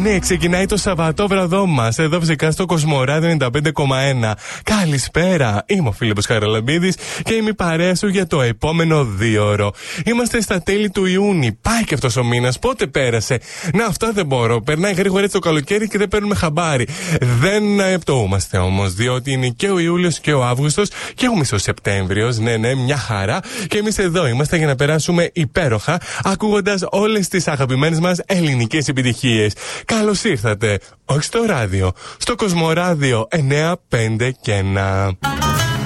ναι, ξεκινάει το Σαββατόβραδό μας εδώ φυσικά στο Κοσμοράδιο 95,1. Καλησπέρα, είμαι ο Φίλιππος Χαραλαμπίδης και είμαι η παρέα σου για το επόμενο 2ωρο. Είμαστε στα τέλη του Ιούνιου. Πάει και αυτός ο μήνας. Πότε πέρασε? Να, αυτά δεν μπορώ. Περνάει γρήγορα έτσι το καλοκαίρι και δεν παίρνουμε χαμπάρι. Δεν πτωούμαστε όμως, διότι είναι και ο Ιούλιος και ο Αύγουστος και ο μισός Σεπτέμβριος. Ναι, μια χαρά. Και εμείς εδώ είμαστε για να περάσουμε υπέροχα, ακούγοντας όλες τις αγαπημένες μας ελληνικές επιτυχίες. Καλώς ήρθατε, όχι στο ράδιο, στο Κοσμοράδιο 951.